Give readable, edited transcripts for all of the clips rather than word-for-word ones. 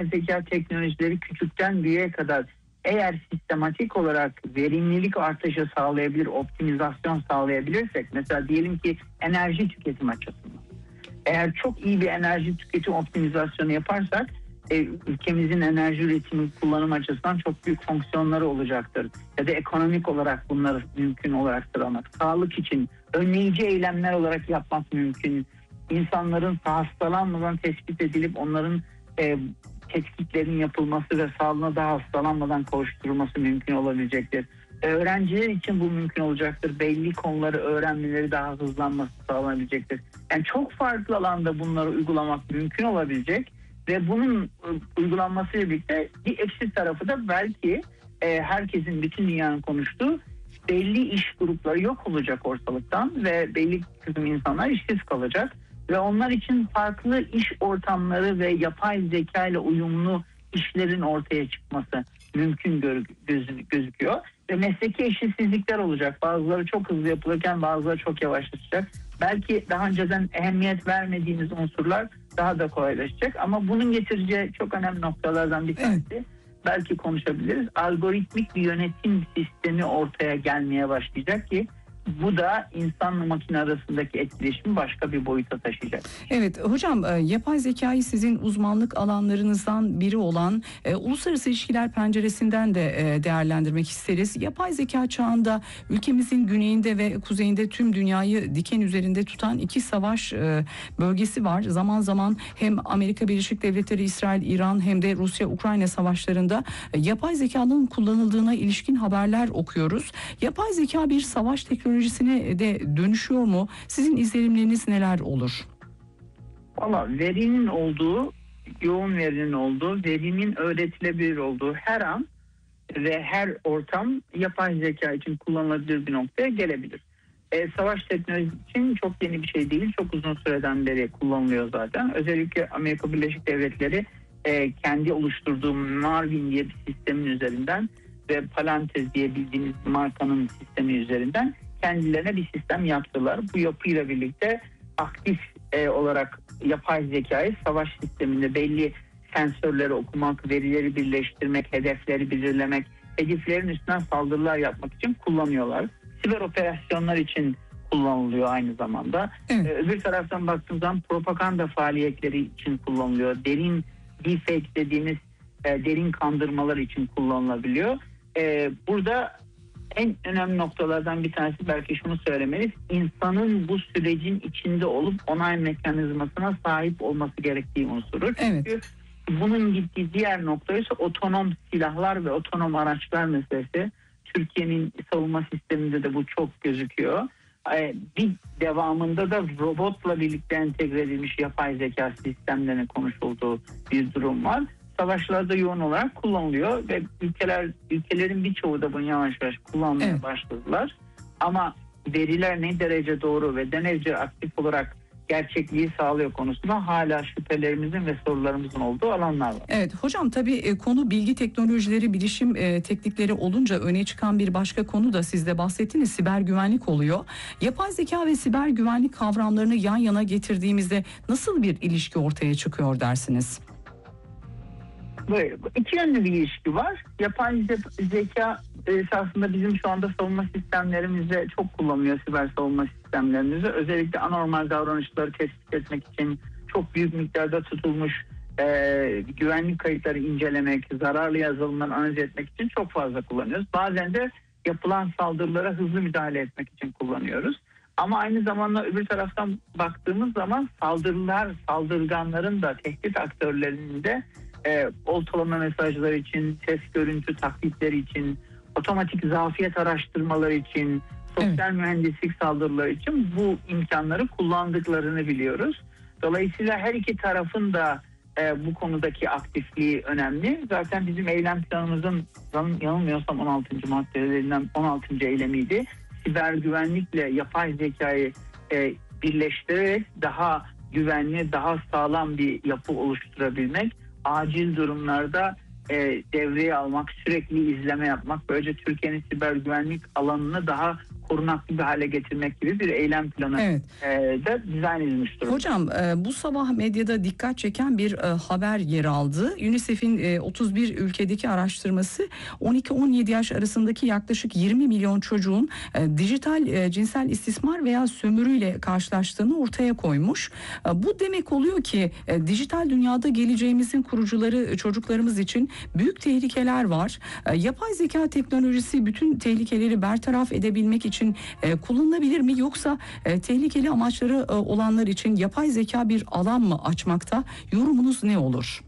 zeka teknolojileri küçükten büyüğe kadar eğer sistematik olarak verimlilik artışı sağlayabilir, optimizasyon sağlayabilirsek, mesela diyelim ki enerji tüketim açısından, eğer çok iyi bir enerji tüketim optimizasyonu yaparsak ülkemizin enerji üretimi kullanım açısından çok büyük fonksiyonları olacaktır. Ya da ekonomik olarak bunları mümkün olarak sıralamak. Sağlık için önleyici eylemler olarak yapmak mümkün. İnsanların hastalanmadan tespit edilip onların tetkiklerin yapılması ve sağlığına daha hastalanmadan kavuşturulması mümkün olabilecektir. Öğrenciler için bu mümkün olacaktır. Belli konuları öğrenmeleri daha hızlanması sağlanabilecektir. Yani çok farklı alanda bunları uygulamak mümkün olabilecek ve bunun uygulanmasıyla birlikte bir eksi tarafı da belki herkesin, bütün dünyanın konuştuğu belli iş grupları yok olacak ortalıktan ve belli kısım insanlar işsiz kalacak. Ve onlar için farklı iş ortamları ve yapay zeka ile uyumlu işlerin ortaya çıkması mümkün gözüküyor. Ve mesleki eşitsizlikler olacak. Bazıları çok hızlı yapılırken bazıları çok yavaşlaşacak. Belki daha önceden ehemmiyet vermediğimiz unsurlar daha da kolaylaşacak. Ama bunun getireceği çok önemli noktalardan bir tanesi, evet, belki konuşabiliriz. Algoritmik bir yönetim sistemi ortaya gelmeye başlayacak ki bu da insanla makine arasındaki etkileşimi başka bir boyuta taşıyacak. Evet hocam, yapay zekayı sizin uzmanlık alanlarınızdan biri olan uluslararası ilişkiler penceresinden de değerlendirmek isteriz. Yapay zeka çağında ülkemizin güneyinde ve kuzeyinde tüm dünyayı diken üzerinde tutan iki savaş bölgesi var. Zaman zaman hem Amerika Birleşik Devletleri, İsrail, İran hem de Rusya-Ukrayna savaşlarında yapay zekanın kullanıldığına ilişkin haberler okuyoruz. Yapay zeka bir savaş teknolojisine de dönüşüyor mu? Sizin izlenimleriniz neler olur? Valla verinin olduğu, yoğun verinin olduğu, verinin öğretilebilir olduğu her an ve her ortam yapay zeka için kullanılabilir bir noktaya gelebilir. Savaş teknolojisi için çok yeni bir şey değil. Çok uzun süreden beri kullanılıyor zaten. Özellikle Amerika Birleşik Devletleri kendi oluşturduğu Marvin diye bir sistemin üzerinden ve Palantir diye bildiğimiz markanın sistemi üzerinden kendilerine bir sistem yaptılar. Bu yapıyla birlikte aktif olarak yapay zekayı savaş sisteminde belli sensörleri okumak, verileri birleştirmek, hedefleri belirlemek, hedeflerin üstünden saldırılar yapmak için kullanıyorlar. Siber operasyonlar için kullanılıyor aynı zamanda. Evet. Öbür taraftan baktığımız zaman propaganda faaliyetleri için kullanılıyor. Derin deepfake dediğimiz derin kandırmalar için kullanılabiliyor. Burada en önemli noktalardan bir tanesi belki şunu söylemeliyiz. İnsanın bu sürecin içinde olup onay mekanizmasına sahip olması gerektiği unsurur. Evet. Çünkü bunun gittiği diğer nokta ise otonom silahlar ve otonom araçlar meselesi. Türkiye'nin savunma sisteminde de bu çok gözüküyor. Bir devamında da robotla birlikte entegre edilmiş yapay zeka sistemlerinin konuşulduğu bir durum var. Savaşlarda yoğun olarak kullanılıyor ve ülkelerin birçoğu da bunu yavaş yavaş kullanmaya, evet, başladılar. Ama veriler ne derece doğru ve ne derece aktif olarak gerçekliği sağlıyor konusunda hala şüphelerimizin ve sorularımızın olduğu alanlar var. Evet hocam, tabii konu bilgi teknolojileri, bilişim teknikleri olunca öne çıkan bir başka konu da siz de bahsettiniz, siber güvenlik oluyor. Yapay zeka ve siber güvenlik kavramlarını yan yana getirdiğimizde nasıl bir ilişki ortaya çıkıyor dersiniz? Böyle iki yönlü bir ilişki var. Yapay zeka esasında bizim şu anda savunma sistemlerimizde çok kullanılıyor, siber savunma sistemlerimizde. Özellikle anormal davranışları tespit etmek için çok büyük miktarda tutulmuş güvenlik kayıtları incelemek, zararlı yazılımları analiz etmek için çok fazla kullanıyoruz. Bazen de yapılan saldırılara hızlı müdahale etmek için kullanıyoruz. Ama aynı zamanda öbür taraftan baktığımız zaman saldırganların da, tehdit aktörlerinin de oltalama mesajları için, ses görüntü taklitleri için, otomatik zafiyet araştırmaları için, sosyal, evet, mühendislik saldırıları için bu imkanları kullandıklarını biliyoruz. Dolayısıyla her iki tarafın da bu konudaki aktifliği önemli. Zaten bizim eylem planımızın yanılmıyorsam 16. maddelerinden 16. eylemiydi. Siber güvenlikle yapay zekayı birleştirerek daha güvenli, daha sağlam bir yapı oluşturabilmek, acil durumlarda devreye almak, sürekli izleme yapmak, böylece Türkiye'nin siber güvenlik alanını daha korunaklı bir hale getirmek gibi bir eylem planı da dizayn edilmiş durumda. Hocam bu sabah medyada dikkat çeken bir haber yer aldı. UNICEF'in 31 ülkedeki araştırması 12-17 yaş arasındaki yaklaşık 20 milyon çocuğun dijital cinsel istismar veya sömürüyle karşılaştığını ortaya koymuş. Bu demek oluyor ki dijital dünyada geleceğimizin kurucuları çocuklarımız için büyük tehlikeler var. Yapay zeka teknolojisi bütün tehlikeleri bertaraf edebilmek için kullanılabilir mi, yoksa tehlikeli amaçları olanlar için yapay zeka bir alan mı açmakta? Yorumunuz ne olur?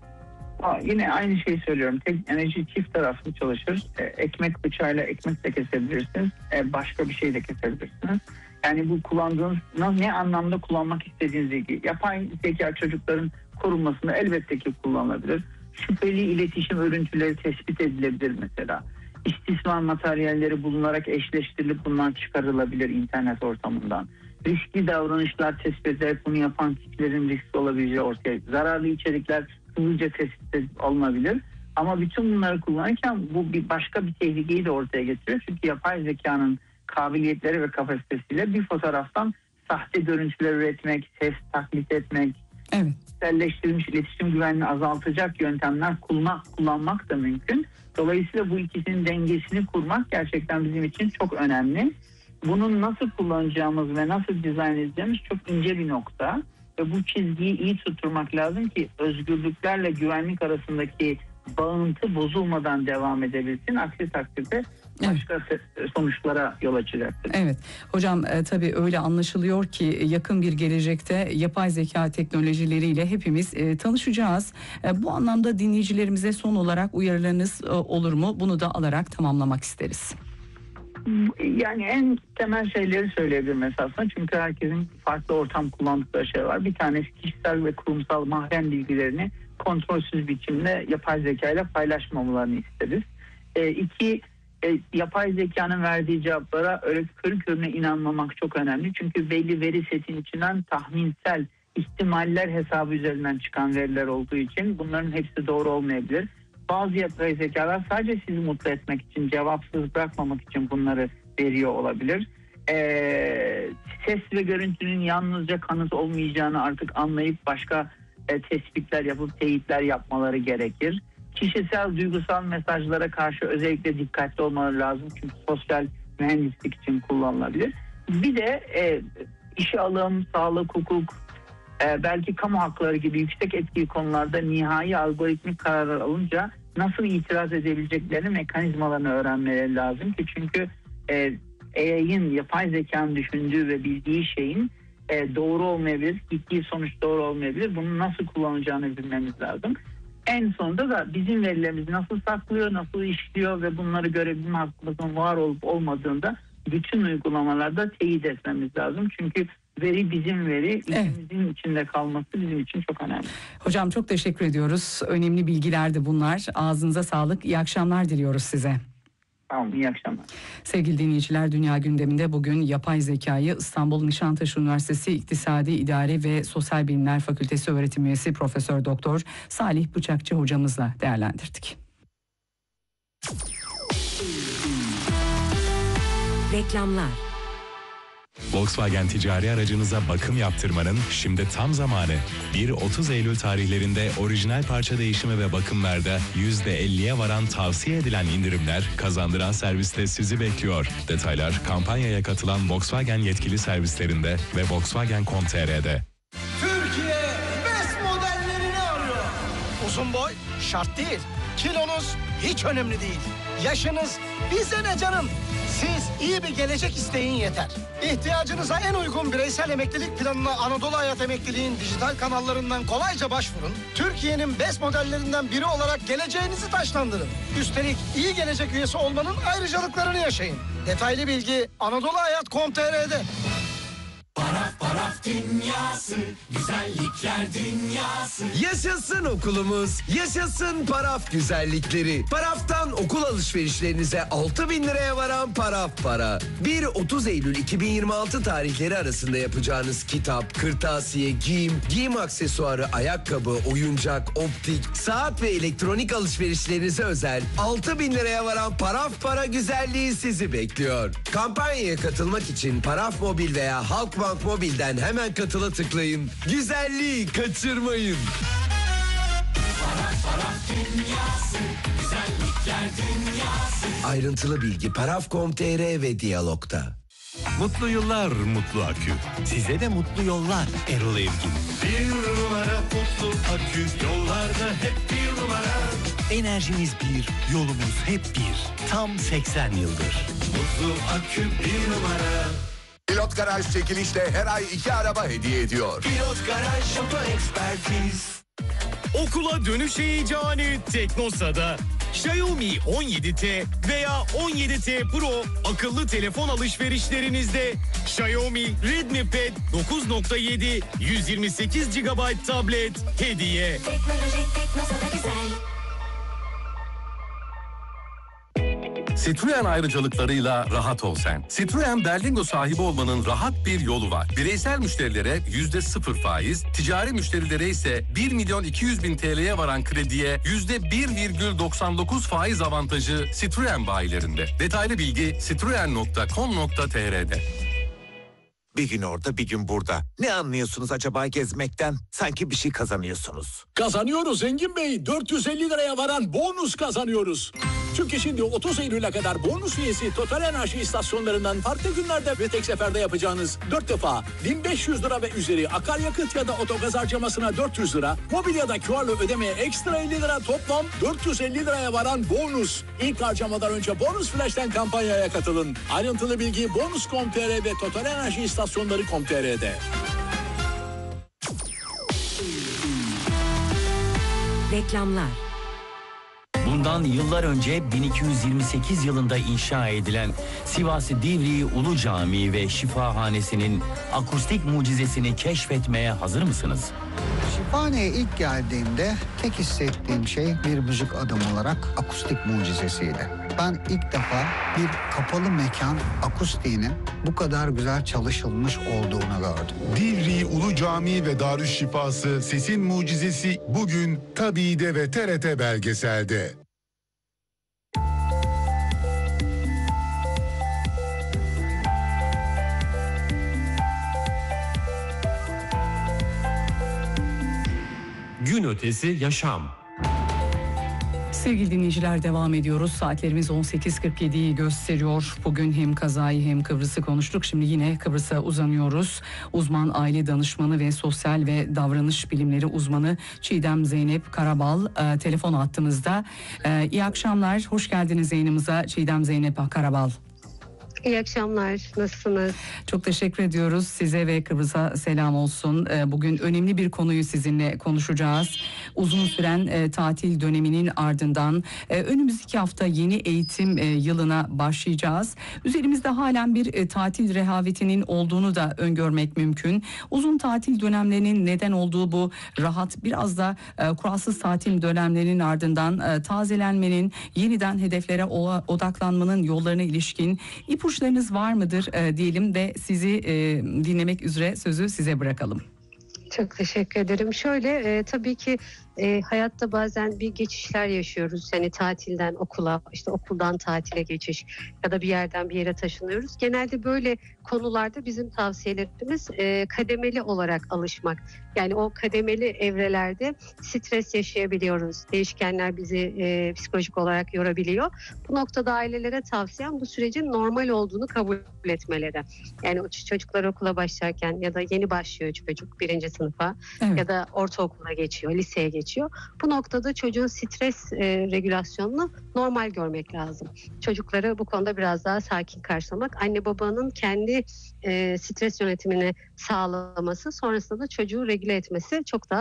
Yine aynı şeyi söylüyorum. Teknoloji çift taraflı çalışır. Ekmek bıçağıyla ekmek de kesebilirsiniz. Başka bir şey de kesebilirsiniz. Yani bu kullandığınız, ne anlamda kullanmak istediğiniz ilgili. Yapay zeka çocukların korunmasında elbette ki kullanılabilir. Şüpheli iletişim örüntüleri tespit edilebilir mesela. İstismar materyalleri bulunarak eşleştirilip bundan çıkarılabilir internet ortamından. Riskli davranışlar tespit ederek bunu yapan kişilerin riskli olabileceği ortaya. Zararlı içerikler hızlıca tespit alınabilir. Ama bütün bunları kullanırken bu başka bir tehlikeyi de ortaya getiriyor. Çünkü yapay zekanın kabiliyetleri ve kapasitesiyle bir fotoğraftan sahte görüntüler üretmek, ses taklit etmek, kişiselleştirilmiş iletişim güvenliğini azaltacak yöntemler kullanmak da mümkün. Dolayısıyla bu ikisinin dengesini kurmak gerçekten bizim için çok önemli. Bunun nasıl kullanacağımız ve nasıl dizayn edeceğimiz çok ince bir nokta. Ve bu çizgiyi iyi tutturmak lazım ki özgürlüklerle güvenlik arasındaki bağıntı bozulmadan devam edebilsin. Aksi takdirde başka sonuçlara yol açacaktır. Evet hocam, tabii öyle anlaşılıyor ki yakın bir gelecekte yapay zeka teknolojileriyle hepimiz tanışacağız. Bu anlamda dinleyicilerimize son olarak uyarılarınız olur mu? Bunu da alarak tamamlamak isteriz. Yani en temel şeyleri söyleyebilirim esasında. Çünkü herkesin farklı ortam kullandıkları şey var. Bir tanesi kişisel ve kurumsal mahrem bilgilerini kontrolsüz biçimde yapay zeka ile paylaşmamalarını isteriz. İki, yapay zekanın verdiği cevaplara öyle körü körüne inanmamak çok önemli. Çünkü belli veri setin içinden tahminsel ihtimaller hesabı üzerinden çıkan veriler olduğu için bunların hepsi doğru olmayabilir. Bazı yapay zekalar sadece sizi mutlu etmek için, cevapsız bırakmamak için bunları veriyor olabilir. Ses ve görüntünün yalnızca kanıt olmayacağını artık anlayıp başka tespitler yapıp teyitler yapmaları gerekir. Kişisel, duygusal mesajlara karşı özellikle dikkatli olmaları lazım. Çünkü sosyal mühendislik için kullanılabilir. Bir de işe alım, sağlık, hukuk, belki kamu hakları gibi yüksek etkili konularda nihai algoritmik kararlar alınca nasıl itiraz edebileceklerini, mekanizmalarını öğrenmeleri lazım ki çünkü AI'nin, yapay zekanın düşündüğü ve bildiği şeyin doğru olmayabilir, gittiği sonuç doğru olmayabilir. Bunu nasıl kullanacağını bilmemiz lazım. En sonunda da bizim verilerimizi nasıl saklıyor, nasıl işliyor ve bunları görebilme hakkımızın var olup olmadığında bütün uygulamalarda teyit etmemiz lazım. Çünkü veri bizim veri, ikimizin içinde kalması bizim için çok önemli. Hocam çok teşekkür ediyoruz. Önemli bilgilerdi bunlar. Ağzınıza sağlık. İyi akşamlar diliyoruz size. Tamam, iyi akşamlar. Sevgili dinleyiciler, Dünya Gündemi'nde bugün yapay zekayı İstanbul Nişantaşı Üniversitesi İktisadi İdari ve Sosyal Bilimler Fakültesi öğretim üyesi Profesör Doktor Salih Bıçakçı hocamızla değerlendirdik. Reklamlar. Volkswagen ticari aracınıza bakım yaptırmanın şimdi tam zamanı. 1-30 Eylül tarihlerinde orijinal parça değişimi ve bakımlarda %50'ye varan tavsiye edilen indirimler kazandıran serviste sizi bekliyor. Detaylar kampanyaya katılan Volkswagen yetkili servislerinde ve Volkswagen.com.tr'de. Türkiye BES modellerini arıyor. Uzun boy şart değil. Kilonuz hiç önemli değil. Yaşınız bize ne canım? Siz iyi bir gelecek isteyin yeter. İhtiyacınıza en uygun bireysel emeklilik planına Anadolu Hayat Emekliliğin dijital kanallarından kolayca başvurun. Türkiye'nin BES modellerinden biri olarak geleceğinizi taşlandırın. Üstelik iyi gelecek üyesi olmanın ayrıcalıklarını yaşayın. Detaylı bilgi Anadoluhayat.com.tr'de. dünyası, güzellikler dünyası. Yaşasın okulumuz, yaşasın Paraf güzellikleri. Paraf'tan okul alışverişlerinize 6.000 liraya varan Paraf Para. 1-30 Eylül 2026 tarihleri arasında yapacağınız kitap, kırtasiye, giyim aksesuarı, ayakkabı, oyuncak, optik, saat ve elektronik alışverişlerinize özel 6.000 liraya varan Paraf Para güzelliği sizi bekliyor. Kampanyaya katılmak için Paraf Mobil veya Halkbank Mobil'den hemen katıla tıklayın. Güzelliği kaçırmayın. Paraf dünyası, güzellikler dünyası. Ayrıntılı bilgi paraf.com.tr ve Diyalog'da. Mutlu yıllar Mutlu Akü. Size de mutlu yollar Erol Evgin. Bir numara Mutlu Akü, yollarda hep bir numara. Enerjimiz bir, yolumuz hep bir. Tam 80 yıldır. Mutlu Akü bir numara. Pilot Garaj çekilişle her ay 2 araba hediye ediyor. Pilot Garaj Şoför Ekspertiz. Okula dönüş heyecanı Teknosa'da. Xiaomi 17T veya 17T Pro akıllı telefon alışverişlerinizde Xiaomi Redmi Pad 9.7 128 GB tablet hediye. Teknoloji Teknosa'da güzel. Citroen ayrıcalıklarıyla rahat ol sen. Citroen Berlingo sahibi olmanın rahat bir yolu var. Bireysel müşterilere %0 faiz, ticari müşterilere ise 1.200.000 TL'ye varan krediye %1,99 faiz avantajı Citroen bayilerinde. Detaylı bilgi citroen.com.tr'de. Bir gün orada bir gün burada. Ne anlıyorsunuz acaba gezmekten? Sanki bir şey kazanıyorsunuz. Kazanıyoruz Engin Bey. 450 liraya varan bonus kazanıyoruz. Çünkü şimdi 30 Eylül'e kadar bonus üyesi Total Enerji istasyonlarından farklı günlerde ve tek seferde yapacağınız 4 defa 1500 lira ve üzeri akaryakıt ya da otogaz harcamasına 400 lira, mobil ya da QR'la ödemeye ekstra 50 lira, toplam 450 liraya varan bonus. İlk harcamadan önce Bonus Flash'ten kampanyaya katılın. Ayrıntılı bilgi bonus.com.tr ve Total Enerji istasyonları.com.tr'de. Reklamlar. Bundan yıllar önce 1228 yılında inşa edilen Sivas Divriği Ulu Camii ve Şifahanesi'nin akustik mucizesini keşfetmeye hazır mısınız? Şifahane'ye ilk geldiğimde tek hissettiğim şey bir müzik adamı olarak akustik mucizesiydi. Ben ilk defa bir kapalı mekan akustiğinin bu kadar güzel çalışılmış olduğunu gördüm. Divriği Ulu Camii ve Darüşşifası Sesin Mucizesi bugün TABİ'de ve TRT Belgesel'de. Gün ötesi yaşam. Sevgili dinleyiciler, devam ediyoruz. Saatlerimiz 18.47'yi gösteriyor. Bugün hem kazayı hem Kıbrıs'ı konuştuk. Şimdi yine Kıbrıs'a uzanıyoruz. Uzman aile danışmanı ve sosyal ve davranış bilimleri uzmanı Çiğdem Zeynep Karabal telefon hattımızda. İyi akşamlar. Hoş geldiniz yayınımıza Çiğdem Zeynep Karabal. İyi akşamlar. Nasılsınız? Çok teşekkür ediyoruz. Size ve Kıbrıs'a selam olsun. Bugün önemli bir konuyu sizinle konuşacağız. Uzun süren tatil döneminin ardından önümüzdeki hafta yeni eğitim yılına başlayacağız. Üzerimizde halen bir tatil rehavetinin olduğunu da öngörmek mümkün. Uzun tatil dönemlerinin neden olduğu bu rahat, biraz da kuralsız tatil dönemlerinin ardından tazelenmenin, yeniden hedeflere odaklanmanın yollarına ilişkin ipuçlarınız var mıdır diyelim ve sizi dinlemek üzere sözü size bırakalım. Çok teşekkür ederim. Şöyle tabii ki hayatta bazen bir geçişler yaşıyoruz. Yani tatilden okula, işte okuldan tatile geçiş ya da bir yerden bir yere taşınıyoruz. Genelde böyle konularda bizim tavsiyelerimiz kademeli olarak alışmak. Yani o kademeli evrelerde stres yaşayabiliyoruz. Değişkenler bizi psikolojik olarak yorabiliyor. Bu noktada ailelere tavsiyem bu sürecin normal olduğunu kabul etmeleri. Yani çocuklar okula başlarken ya da yeni başlıyor çocuk 1. sınıfa ya da ortaokula geçiyor, liseye geçiyor. Bu noktada çocuğun stres regülasyonunu normal görmek lazım. Çocukları bu konuda biraz daha sakin karşılamak, anne babanın kendi stres yönetimini sağlaması, sonrasında da çocuğu regüle etmesi çok daha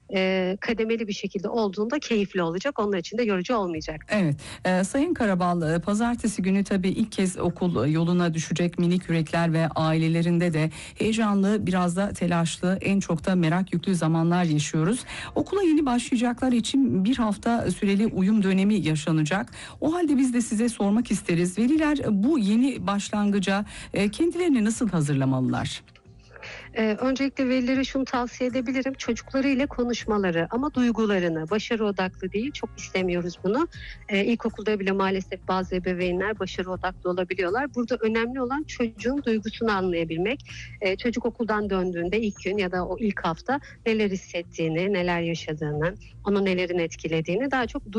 kademeli bir şekilde olduğunda keyifli olacak. Onlar için de yorucu olmayacak. Evet. Sayın Karabal, pazartesi günü tabii ilk kez okul yoluna düşecek minik yürekler ve ailelerinde de heyecanlı, biraz da telaşlı, en çok da merak yüklü zamanlar yaşıyoruz. Okula yeni başlayacaklar için bir hafta süreli uyum dönemi yaşanacak. O halde biz de size sormak isteriz. Veliler bu yeni başlangıca kendilerini nasıl hazırlamalılar? Öncelikle velilere şunu tavsiye edebilirim. Çocuklarıyla konuşmaları ama duygularını, başarı odaklı değil. Çok istemiyoruz bunu. İlkokulda bile maalesef bazı ebeveynler başarı odaklı olabiliyorlar. Burada önemli olan çocuğun duygusunu anlayabilmek. Çocuk okuldan döndüğünde ilk gün ya da o ilk hafta neler hissettiğini, neler yaşadığını, onu nelerin etkilediğini daha çok